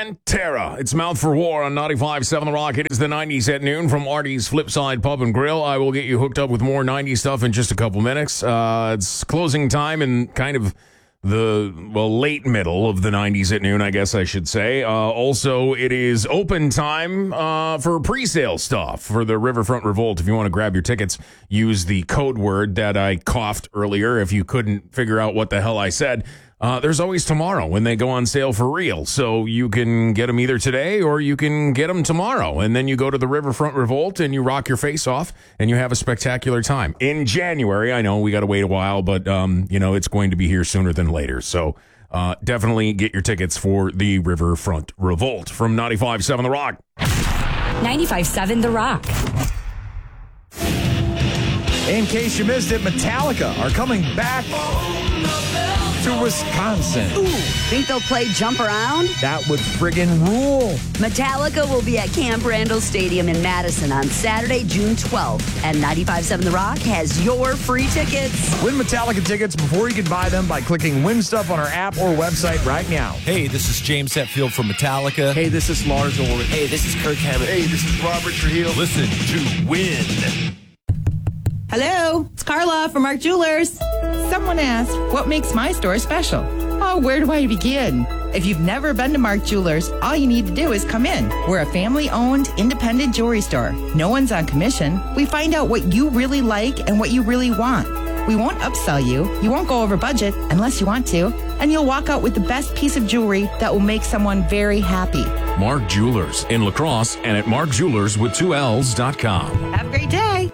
Pantera. It's Mouth for War on 95.7 The Rock. It is the 90s at noon from Artie's Flipside Pub and Grill. I will get you hooked up with more 90s stuff in just a couple minutes. It's closing time in kind of the, late middle of the 90s at noon, I guess I should say. Also, it is open time for pre-sale stuff for the Riverfront Revolt. If you want to grab your tickets, use the code word that I coughed earlier if you couldn't figure out what the hell I said. There's always tomorrow when they go on sale for real. So you can get them either today or you can get them tomorrow. And then you go to the Riverfront Revolt and you rock your face off and you have a spectacular time. In January, I know we got to wait a while, but, it's going to be here sooner than later. So definitely get your tickets for the Riverfront Revolt from 95.7 The Rock. 95.7 The Rock. In case you missed it, Metallica are coming back to Wisconsin. Ooh, think they'll play Jump Around? That would friggin' rule. Metallica will be at Camp Randall Stadium in Madison on Saturday, June 12th. And 95.7 The Rock has your free tickets. Win Metallica tickets before you can buy them by clicking Win Stuff on our app or website right now. Hey, this is James Hetfield from Metallica. Hey, this is Lars Ulrich. Hey, this is Kirk Hammett. Hey, this is Robert Trujillo. Listen to Win. Hello, it's Carla from Mark Jewelers. Someone asked, what makes my store special? Oh, where do I begin? If you've never been to Mark Jewelers, all you need to do is come in. We're a family-owned, independent jewelry store. No one's on commission. We find out what you really like and what you really want. We won't upsell you. You won't go over budget unless you want to. And you'll walk out with the best piece of jewelry that will make someone very happy. Mark Jewelers in La Crosse and at markjewelers.com. Have a great day.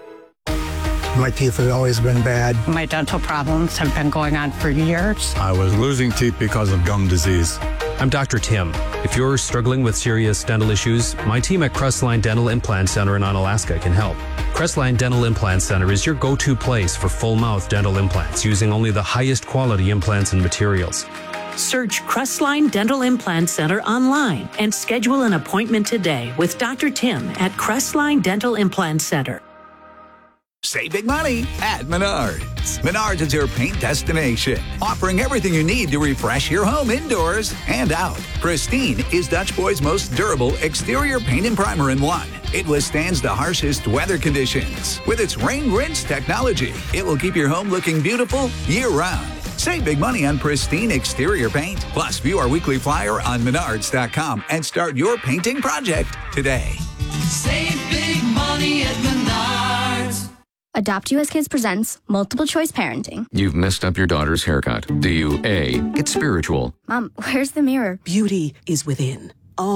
My teeth have always been bad. My dental problems have been going on for years. I was losing teeth because of gum disease. I'm Dr. Tim. If you're struggling with serious dental issues, my team at Crestline Dental Implant Center in Onalaska can help. Crestline Dental Implant Center is your go-to place for full-mouth dental implants using only the highest quality implants and materials. Search Crestline Dental Implant Center online and schedule an appointment today with Dr. Tim at Crestline Dental Implant Center. Save big money at Menards. Menards is your paint destination, offering everything you need to refresh your home indoors and out. Pristine is Dutch Boy's most durable exterior paint and primer in one. It withstands the harshest weather conditions. With its rain rinse technology, it will keep your home looking beautiful year-round. Save big money on Pristine exterior paint. Plus, view our weekly flyer on Menards.com and start your painting project today. Save big money at Menards. Adopt US Kids presents Multiple Choice Parenting. You've messed up your daughter's haircut. Do you A, get spiritual? Mom, where's the mirror? Beauty is within.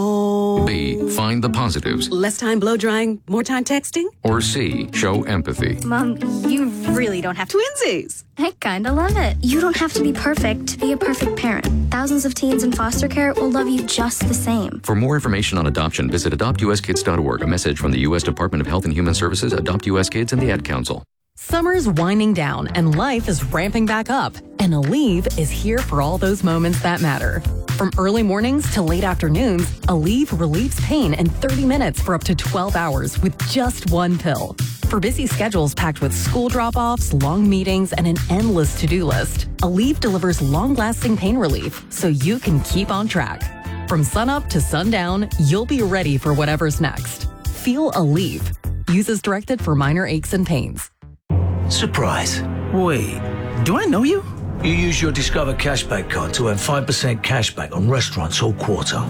Oh. B, find the positives. Less time blow drying, more time texting? Or C, show empathy. Mom, you really don't have to. Twinsies. I kinda love it. You don't have to be perfect to be a perfect parent. Thousands of teens in foster care will love you just the same. For more information on adoption, visit adoptuskids.org. A message from the U.S. Department of Health and Human Services, Adopt U.S. Kids, and the Ad Council. Summer's winding down and life is ramping back up. And Aleve is here for all those moments that matter. From early mornings to late afternoons, Aleve relieves pain in 30 minutes for up to 12 hours with just one pill. For busy schedules packed with school drop-offs, long meetings, and an endless to-do list, Aleve delivers long-lasting pain relief so you can keep on track. From sunup to sundown, you'll be ready for whatever's next. Feel Aleve. Use as directed for minor aches and pains. Surprise. Wait, do I know you? You use your Discover Cashback card to earn 5% cashback on restaurants all quarter.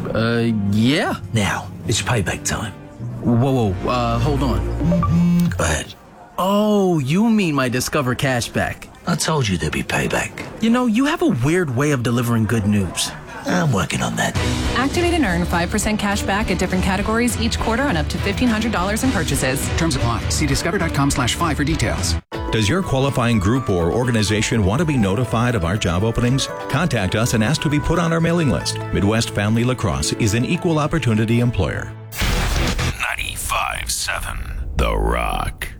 Yeah. Now, it's payback time. Whoa, hold on. Go ahead. Oh, you mean my Discover Cashback. I told you there'd be payback. You know, you have a weird way of delivering good news. I'm working on that. Activate and earn 5% cash back at different categories each quarter on up to $1,500 in purchases. Terms apply. See discover.com/5 for details. Does your qualifying group or organization want to be notified of our job openings? Contact us and ask to be put on our mailing list. Midwest Family Lacrosse is an equal opportunity employer. 95.7 The Rock.